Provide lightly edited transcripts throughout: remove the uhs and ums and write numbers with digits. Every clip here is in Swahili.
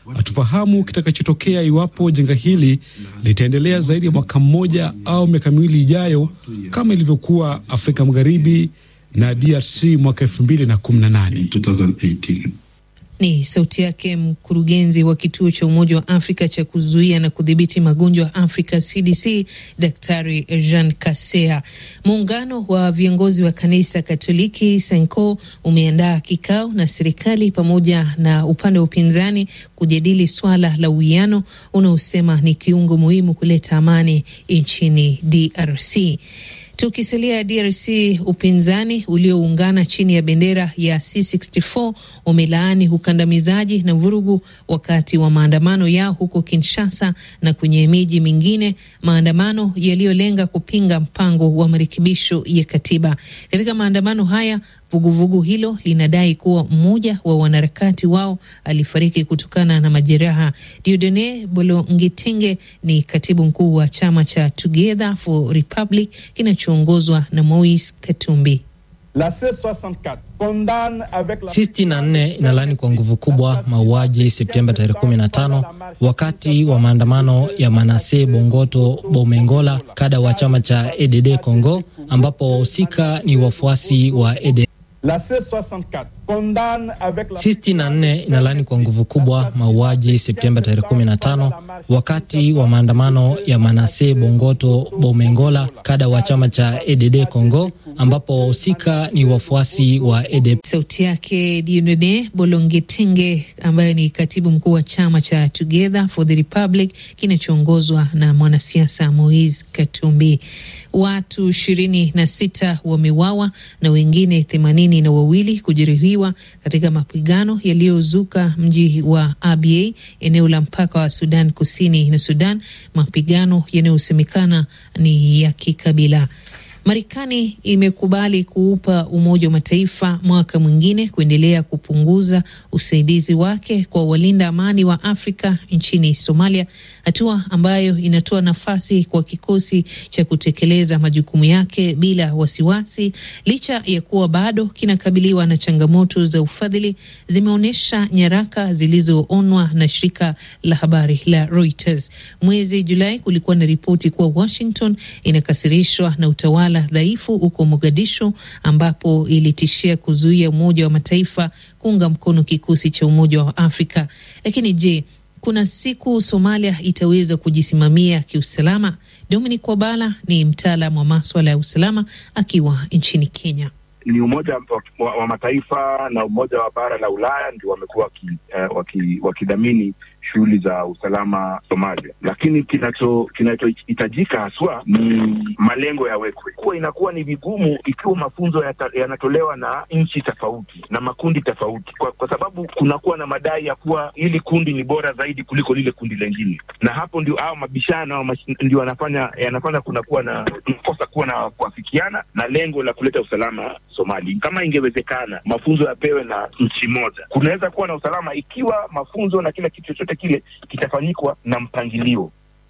Hatufahamu kitakachotokea iwapo janga hili litaendelea zaidi ya mwaka mmoja au miaka miwili ijayo, kama ilivyokuwa Afrika Magharibi na DRC mwaka 2018. Ni sauti yake mkurugenzi wa kituo cha Umoja wa Afrika cha kuzuia na kudhibiti magonjwa Afrika CDC, Daktari Jean Kaseya. Muungano wa viongozi wa kanisa Katoliki SENCO umeandaa kikao na serikali pamoja na upande wa upinzani kujadili swala la uwiano unaosema ni kiungo muhimu kuleta amani nchini DRC. Tukisalia DRC, upinzani ulioungana chini ya bendera ya C64 umelaani ukandamizaji na vurugu wakati wa maandamano yao huko Kinshasa na kwenye miji mingine, maandamano yaliyolenga kupinga mpango wa marekebisho ya katiba. Katika maandamano haya, vuguvugu hilo linadai kuwa mmoja wa wanaharakati wao alifariki kutokana na majeraha. Dieudonné Bolongitenge ni katibu mkuu wa chama cha Together for Republic kinachoongozwa na Moise Katumbi. La C64 C64 inalani kwa nguvu kubwa mauaji Septemba tarehe 15 wakati wa maandamano ya Manase Bongoto Bomengola, kada wa chama cha EDD Congo, ambapo wahusika ni wafuasi wa EDD. La C64 C64 inalani kwa nguvu kubwa mauaji Septemba tarehe 15 wakati wa maandamano ya Manase Bongoto Bomengola, kada wa chama cha EDD Congo, ambapo wahusika ni wafuasi wa EDD. Sauti yake Dieudonné Bolongitenge ambaye ni katibu mkuu wa chama cha Together for the Republic kinachoongozwa na mwanasiasa Moise Katumbi. Watu 26 wameuawa na wengine 82 kujeruhiwa katika mapigano yaliyozuka mji wa Abyei, eneo la mpaka wa Sudan Kusini na Sudan, mapigano yanayosemekana ni ya kikabila. Marekani imekubali kuupa Umoja wa Mataifa mwaka mwingine kuendelea kupunguza usaidizi wake kwa walinda amani wa Afrika nchini Somalia, hatua ambayo inatoa nafasi kwa kikosi cha kutekeleza majukumu yake bila wasiwasi, licha ya kuwa bado kinakabiliwa na changamoto za ufadhili, zimeonyesha nyaraka zilizoonwa na shirika la habari la Reuters. Mwezi Julai kulikuwa na ripoti kuwa Washington inakasirishwa na utawala dhaifu huko Mogadishu, ambapo ilitishia kuzuia Umoja wa Mataifa kuunga mkono kikosi cha Umoja wa Afrika. Lakini je, kuna siku Somalia itaweza kujisimamia kiusalama? Dominic Wabala ni mtaalamu wa masuala ya usalama akiwa nchini Kenya. Ni Umoja wa Mataifa na Umoja wa Bara la Ulaya ndio wamekuwa wakidhamini shughuli za usalama Somalia, lakini kinachohitajika haswa ni malengo yawekwe. Kuwa inakuwa ni vigumu ikiwa mafunzo yanatolewa na nchi tofauti na makundi tofauti, kwa sababu kunakuwa na madai ya kuwa hili kundi ni bora zaidi kuliko lile kundi lingine, na hapo ndio hao mabishano ndio yanafanya kunakuwa na kosa kuwa na kuafikiana na lengo la kuleta usalama Somalia. Kama ingewezekana mafunzo yapewe na nchi moja, kunaweza kuwa na usalama ikiwa mafunzo na kila kitu chochote kile kitafanyikwa na mpangilio.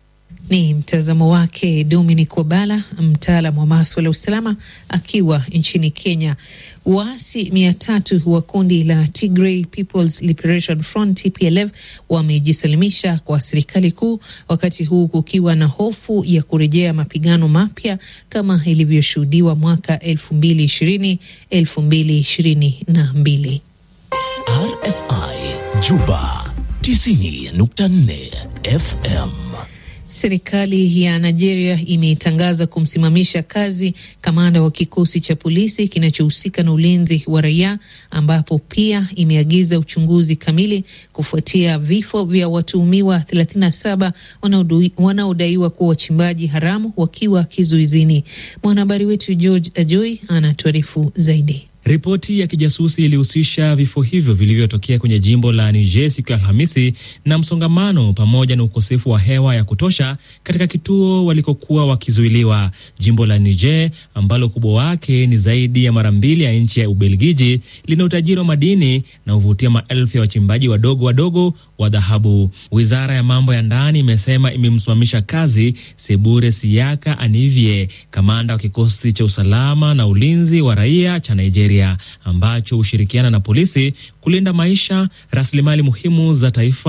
Ni mtazamo wake Dominic Wabala, mtaalamu wa masuala ya usalama akiwa nchini Kenya. Waasi 300 wa kundi la Tigray People's Liberation Front TPLF wamejisalimisha kwa serikali kuu, wakati huu kukiwa na hofu ya kurejea mapigano mapya kama ilivyoshuhudiwa mwaka 2020-2022. RFI Juba 90.4 FM. Serikali ya Nigeria imetangaza kumsimamisha kazi kamanda wa kikosi cha polisi kinachohusika na ulinzi wa raia, ambapo pia imeagiza uchunguzi kamili kufuatia vifo vya watuhumiwa 37 wanaodaiwa kuwa wachimbaji haramu wakiwa kizuizini. Mwanahabari wetu George Ajoi anatuarifu zaidi. Ripoti ya kijasusi ilihusisha vifo hivyo vilivyotokea kwenye jimbo la Niger siku ya Alhamisi na msongamano pamoja na ukosefu wa hewa ya kutosha katika kituo walikokuwa wakizuiliwa. Jimbo la Niger ambalo ukubwa wake ni zaidi ya mara 2 ya nchi ya Ubelgiji lina utajiri wa madini na huvutia maelfu ya wachimbaji wadogo wa dhahabu. Wizara ya mambo ya ndani imesema imemsimamisha kazi Sebure Siaka Anivie, kamanda wa kikosi cha usalama na ulinzi wa raia cha Nigeria, ambacho hushirikiana na polisi kulinda maisha, rasilimali muhimu za taifa